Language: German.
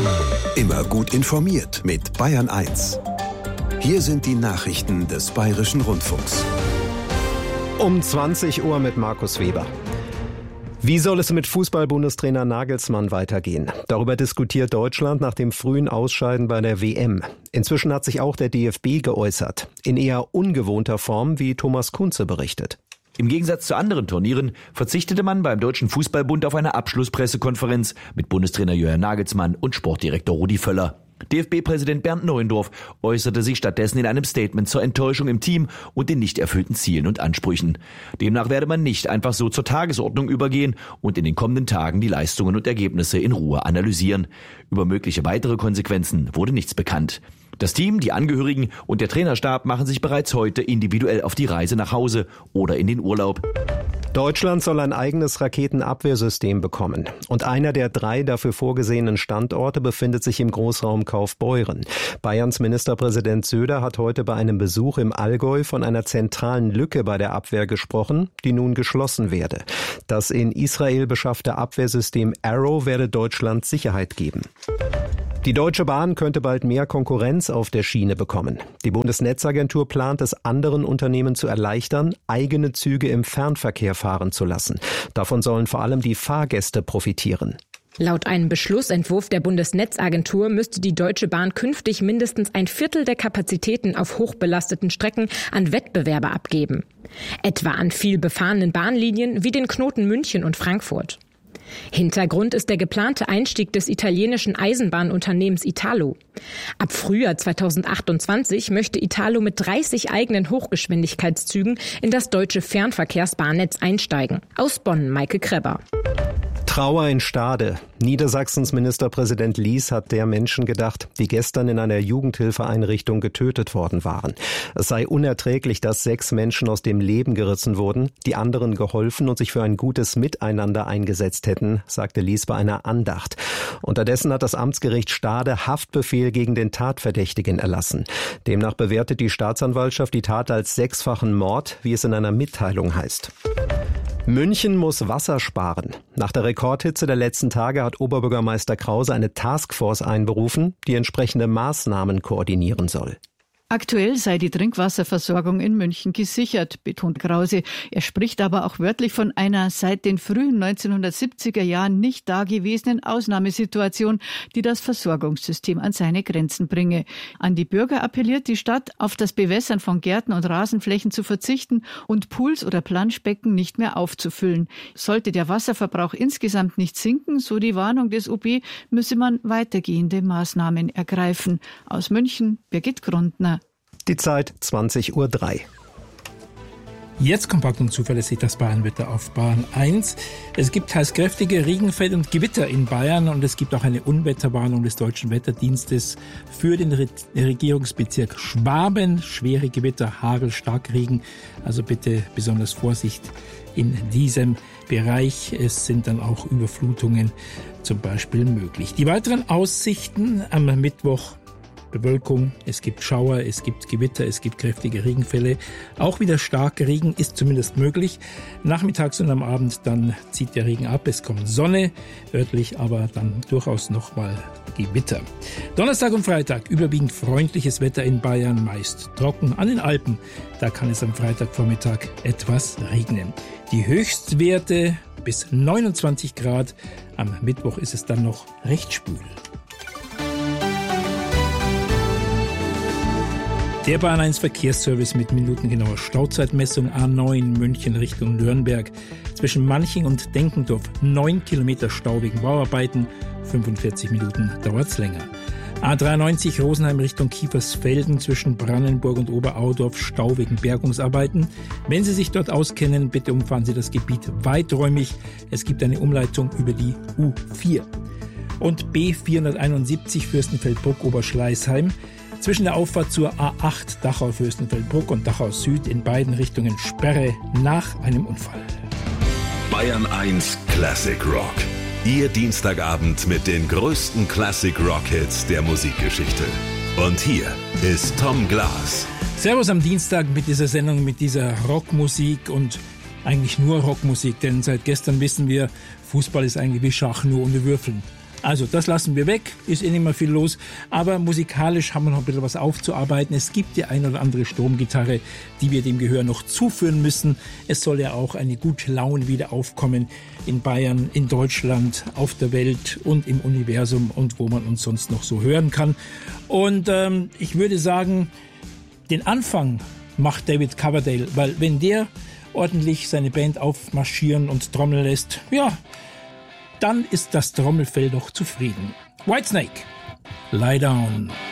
Immer gut informiert mit Bayern 1. Hier sind die Nachrichten des Bayerischen Rundfunks. Um 20 Uhr mit Markus Weber. Wie soll es mit Fußball-Bundestrainer Nagelsmann weitergehen? Darüber diskutiert Deutschland nach dem frühen Ausscheiden bei der WM. Inzwischen hat sich auch der DFB geäußert. In eher ungewohnter Form, wie Thomas Kunze berichtet. Im Gegensatz zu anderen Turnieren verzichtete man beim Deutschen Fußballbund auf eine Abschlusspressekonferenz mit Bundestrainer Julian Nagelsmann und Sportdirektor Rudi Völler. DFB-Präsident Bernd Neuendorf äußerte sich stattdessen in einem Statement zur Enttäuschung im Team und den nicht erfüllten Zielen und Ansprüchen. Demnach werde man nicht einfach so zur Tagesordnung übergehen und in den kommenden Tagen die Leistungen und Ergebnisse in Ruhe analysieren. Über mögliche weitere Konsequenzen wurde nichts bekannt. Das Team, die Angehörigen und der Trainerstab machen sich bereits heute individuell auf die Reise nach Hause oder in den Urlaub. Deutschland soll ein eigenes Raketenabwehrsystem bekommen. Und einer der 3 dafür vorgesehenen Standorte befindet sich im Großraum Kaufbeuren. Bayerns Ministerpräsident Söder hat heute bei einem Besuch im Allgäu von einer zentralen Lücke bei der Abwehr gesprochen, die nun geschlossen werde. Das in Israel beschaffte Abwehrsystem Arrow werde Deutschland Sicherheit geben. Die Deutsche Bahn könnte bald mehr Konkurrenz auf der Schiene bekommen. Die Bundesnetzagentur plant es anderen Unternehmen zu erleichtern, eigene Züge im Fernverkehr fahren zu lassen. Davon sollen vor allem die Fahrgäste profitieren. Laut einem Beschlussentwurf der Bundesnetzagentur müsste die Deutsche Bahn künftig mindestens ein Viertel der Kapazitäten auf hochbelasteten Strecken an Wettbewerber abgeben. Etwa an viel befahrenen Bahnlinien wie den Knoten München und Frankfurt. Hintergrund ist der geplante Einstieg des italienischen Eisenbahnunternehmens Italo. Ab Frühjahr 2028 möchte Italo mit 30 eigenen Hochgeschwindigkeitszügen in das deutsche Fernverkehrsbahnnetz einsteigen. Aus Bonn, Maike Kreber. Trauer in Stade. Niedersachsens Ministerpräsident Lies hat der Menschen gedacht, die gestern in einer Jugendhilfeeinrichtung getötet worden waren. Es sei unerträglich, dass 6 Menschen aus dem Leben gerissen wurden, die anderen geholfen und sich für ein gutes Miteinander eingesetzt hätten, sagte Lies bei einer Andacht. Unterdessen hat das Amtsgericht Stade Haftbefehl gegen den Tatverdächtigen erlassen. Demnach bewertet die Staatsanwaltschaft die Tat als 6-fachen Mord, wie es in einer Mitteilung heißt. München muss Wasser sparen. Nach der Rekordhitze der letzten Tage hat Oberbürgermeister Krause eine Taskforce einberufen, die entsprechende Maßnahmen koordinieren soll. Aktuell sei die Trinkwasserversorgung in München gesichert, betont Krause. Er spricht aber auch wörtlich von einer seit den frühen 1970er Jahren nicht dagewesenen Ausnahmesituation, die das Versorgungssystem an seine Grenzen bringe. An die Bürger appelliert die Stadt, auf das Bewässern von Gärten und Rasenflächen zu verzichten und Pools oder Planschbecken nicht mehr aufzufüllen. Sollte der Wasserverbrauch insgesamt nicht sinken, so die Warnung des OB, müsse man weitergehende Maßnahmen ergreifen. Aus München, Birgit Grundner. Die Zeit 20:03 Uhr. Jetzt kompakt und zuverlässig das Bayernwetter auf Bayern 1. Es gibt teils kräftige Regenfälle und Gewitter in Bayern und es gibt auch eine Unwetterwarnung des Deutschen Wetterdienstes für den Regierungsbezirk Schwaben. Schwere Gewitter, Hagel, Starkregen, also bitte besonders Vorsicht in diesem Bereich. Es sind dann auch Überflutungen zum Beispiel möglich. Die weiteren Aussichten am Mittwoch: Bewölkung, es gibt Schauer, es gibt Gewitter, es gibt kräftige Regenfälle. Auch wieder starker Regen ist zumindest möglich. Nachmittags und am Abend dann zieht der Regen ab. Es kommt Sonne, örtlich aber dann durchaus nochmal Gewitter. Donnerstag und Freitag überwiegend freundliches Wetter in Bayern, meist trocken. An den Alpen, da kann es am Freitagvormittag etwas regnen. Die Höchstwerte bis 29 Grad. Am Mittwoch ist es dann noch recht schwül. Der Bayern 1 Verkehrsservice mit minutengenauer Stauzeitmessung A9 München Richtung Nürnberg. Zwischen Manching und Denkendorf 9 Kilometer Stau wegen Bauarbeiten, 45 Minuten dauert's länger. A93 Rosenheim Richtung Kiefersfelden zwischen Brannenburg und Oberaudorf Stau wegen Bergungsarbeiten. Wenn Sie sich dort auskennen, bitte umfahren Sie das Gebiet weiträumig. Es gibt eine Umleitung über die U4. Und B471 Fürstenfeldbruck Oberschleißheim. Zwischen der Auffahrt zur A8 Dachau-Fürstenfeldbruck und Dachau Süd in beiden Richtungen Sperre nach einem Unfall. Bayern 1 Classic Rock. Ihr Dienstagabend mit den größten Classic Rock Hits der Musikgeschichte. Und hier ist Tom Glas. Servus am Dienstag mit dieser Sendung, mit dieser Rockmusik und eigentlich nur Rockmusik, denn seit gestern wissen wir, Fußball ist eigentlich wie Schach, nur ohne Würfeln. Also das lassen wir weg, ist nicht mehr viel los, aber musikalisch haben wir noch ein bisschen was aufzuarbeiten. Es gibt die ein oder andere Sturmgitarre, die wir dem Gehör noch zuführen müssen. Es soll ja auch eine gute Laune wieder aufkommen in Bayern, in Deutschland, auf der Welt und im Universum und wo man uns sonst noch so hören kann. Und ich würde sagen, den Anfang macht David Coverdale, weil wenn der ordentlich seine Band aufmarschieren und trommeln lässt, ja, dann ist das Trommelfell doch zufrieden. Whitesnake, Lie Down.